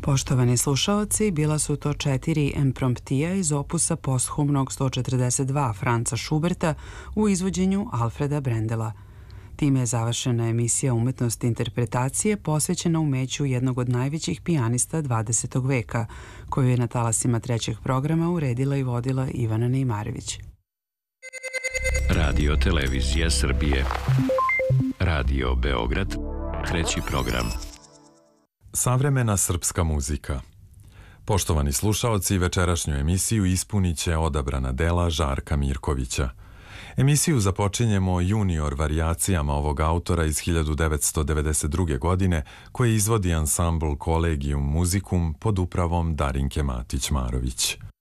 Poštovani slušaoci, bila su to 4 impromptija iz opusa posthumnog 142 Franca Schuberta u izvođenju Alfreda Brendela. Time je završena emisija Umetnost interpretacije posvećena umeću jednog od najvećih pijanista 20. veka, koju je na talasima trećeg programa uredila i vodila Ivana Neimarević. Radio Televizija Srbije. Radio Beograd, treći program. Savremena srpska muzika. Poštovani slušaoci, večerašnju emisiju ispunit će odabrana dela Žarka Mirkovića. Emisiju započinjemo junior varijacijama ovog autora iz 1992. godine koje izvodi ansambl Collegium Musicum pod upravom Darinke Matić-Marović.